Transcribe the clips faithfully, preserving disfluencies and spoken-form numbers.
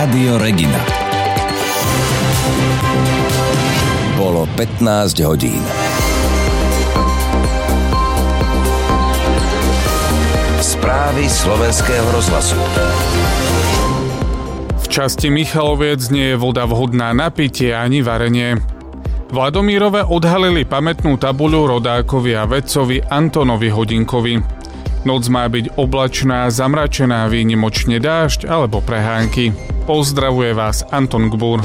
Rádio Regina. Bolo pätnásť hodín. Správy slovenského rozhlasu. V časti Michaloviec nie je voda vhodná na pitie ani varenie. V Ladomírove odhalili pamätnú tabuľu rodákovi a vedcovi Antonovi Hodinkovi. Noc má byť oblačná, zamračená, výnimočne dážď alebo prehánky. Pozdravuje vás Anton Gbur.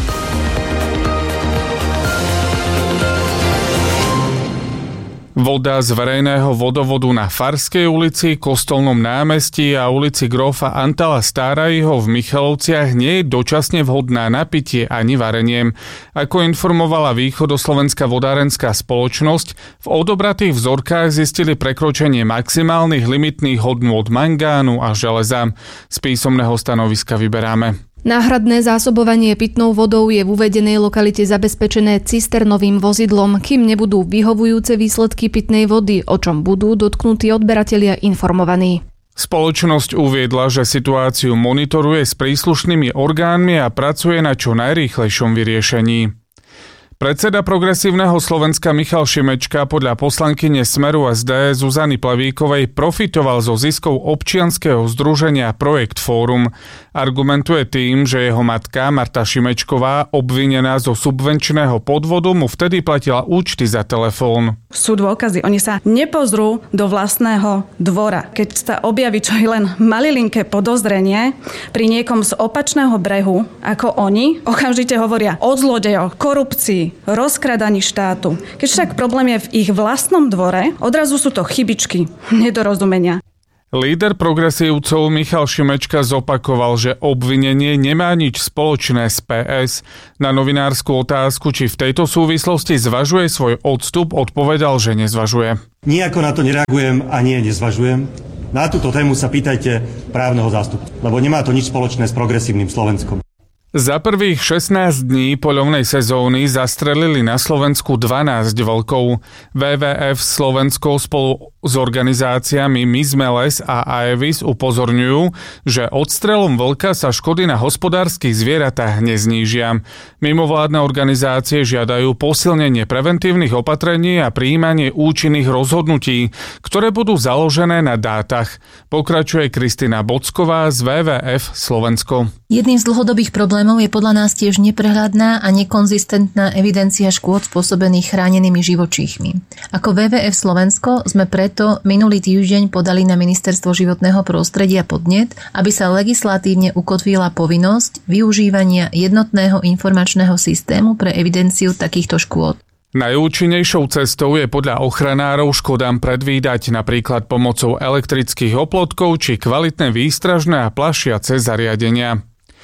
Voda z verejného vodovodu na Farskej ulici, Kostolnom námestí a ulici Grófa Antala Stárajho v Michalovciach nie je dočasne vhodná na pitie ani varenie. Ako informovala Východoslovenská vodárenská spoločnosť, v odobratých vzorkách zistili prekročenie maximálnych limitných hodnôt mangánu a železa. Z písomného stanoviska vyberáme. Náhradné zásobovanie pitnou vodou je v uvedenej lokalite zabezpečené cisternovým vozidlom, kým nebudú vyhovujúce výsledky pitnej vody, o čom budú dotknutí odberatelia informovaní. Spoločnosť uviedla, že situáciu monitoruje s príslušnými orgánmi a pracuje na čo najrýchlejšom vyriešení. Predseda Progresívneho Slovenska Michal Šimečka podľa poslankyne Smeru es dé Zuzany Plevíkovej profitoval zo ziskov občianskeho združenia Projekt Fórum. Argumentuje tým, že jeho matka Marta Šimečková, obvinená zo subvenčného podvodu, mu vtedy platila účty za telefón. Sú dôkazy, oni sa nepozrú do vlastného dvora. Keď sa objaví čo je len malilinké podozrenie pri niekom z opačného brehu, ako oni, okamžite hovoria o zlodejoch, korupcii, rozkradaní štátu. Keď však problém je v ich vlastnom dvore, odrazu sú to chybičky, nedorozumenia. Líder progresívcov Michal Šimečka zopakoval, že obvinenie nemá nič spoločné s pé es. Na novinársku otázku, či v tejto súvislosti zvažuje svoj odstup, odpovedal, že nezvažuje. Nijako na to nereagujem a nie, nezvažujem. Na túto tému sa pýtajte právneho zástupu, lebo nemá to nič spoločné s progresívnym Slovenskom. Za prvých šestnásť dní poľovnej sezóny zastrelili na Slovensku dvanásť vlkov. vé vé ef Slovensko spolu s organizáciami My sme les a Aevis upozorňujú, že odstrelom vlka sa škody na hospodárskych zvieratách neznížia. Mimovládne organizácie žiadajú posilnenie preventívnych opatrení a prijímanie účinných rozhodnutí, ktoré budú založené na dátach. Pokračuje Kristina Bocková z vé vé ef Slovensko. Jedným z dlhodobých problémov je podľa nás tiež neprehľadná a nekonzistentná evidencia škôd spôsobených chránenými živočíchmi. Ako vé vé ef Slovensko sme preto minulý týždeň podali na Ministerstvo životného prostredia podnet, aby sa legislatívne ukotvila povinnosť využívania jednotného informačného systému pre evidenciu takýchto škôd. Najúčinnejšou cestou je podľa ochranárov škodám predvídať napríklad pomocou elektrických oplotkov či kvalitné výstražné a plašiace zariadenia.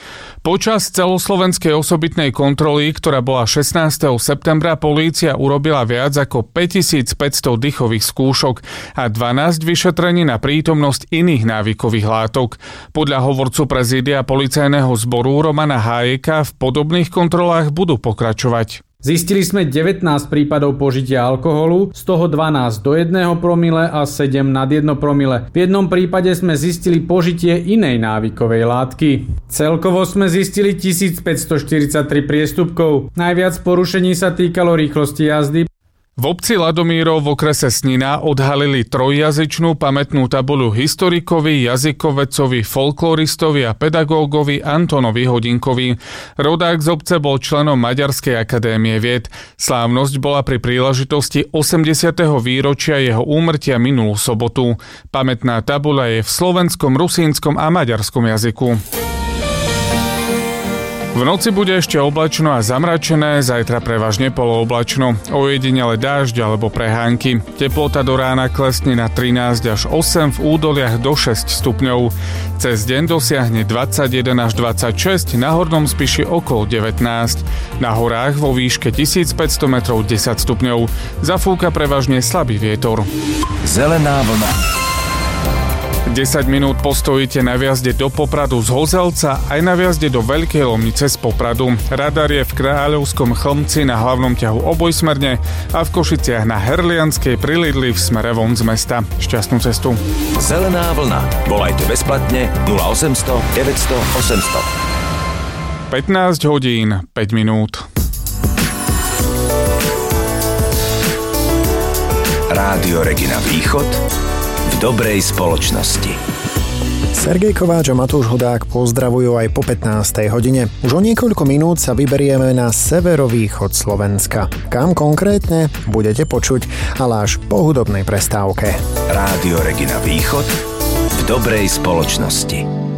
Počas celoslovenskej osobitnej kontroly, ktorá bola šestnásteho septembra, polícia urobila viac ako päťtisícpäťsto dýchových skúšok a dvanásť vyšetrení na prítomnosť iných návykových látok. Podľa hovorcu prezídia policajného zboru Romana Hájeka v podobných kontrolách budú pokračovať. Zistili sme devätnásť prípadov požitia alkoholu, z toho dvanásť do jedného promile a sedem nad jedno promile. V jednom prípade sme zistili požitie inej návykovej látky. Celkovo sme zistili tisícpäťstoštyridsaťtri priestupkov. Najviac porušení sa týkalo rýchlosti jazdy. V obci Ladomírov v okrese Snina odhalili trojjazyčnú pamätnú tabuľu historikovi, jazykovedcovi, folkloristovi a pedagógovi Antonovi Hodinkovi. Rodák z obce bol členom Maďarskej akadémie vied. Slávnosť bola pri príležitosti osemdesiateho výročia jeho úmrtia minulú sobotu. Pamätná tabuľa je v slovenskom, rusínskom a maďarskom jazyku. V noci bude ešte oblačno a zamračené, zajtra prevažne polooblačno. Ojedinele dážď alebo prehánky. Teplota do rána klesne na trinásť až osem, v údoliach do šesť stupňov. Cez deň dosiahne dvadsaťjeden až dvadsaťšesť, na Hornom Spiši okolo devätnásť. Na horách vo výške tisícpäťsto metrov desať stupňov. Zafúka prevažne slabý vietor. Zelená vlna. desať minút postojíte na viazde do Popradu z Hozelca aj na viazde do Veľkej Lomnice z Popradu. Radar je v Kráľovskom Chlmci na hlavnom ťahu obojsmerne a v Košiciach na Herlianskej pri Lidli v smere von z mesta. Šťastnú cestu. Zelená vlna. Volajte bezplatne nula osemsto deväťsto osemsto. pätnásť hodín päť minút. Rádio Regina Východ v dobrej spoločnosti. Sergej Kováč a Matúš Hudák pozdravujú aj po pätnástej hodine. Už o niekoľko minút sa vyberieme na severovýchod Slovenska. Kam konkrétne budete počuť, ale až po hudobnej prestávke. Rádio Regina Východ v dobrej spoločnosti.